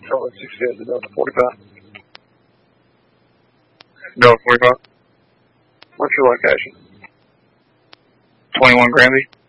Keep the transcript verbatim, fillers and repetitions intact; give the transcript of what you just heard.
Charlie sixty-eight to Delta forty-five. Delta forty-five. What's your location? twenty-one Granby.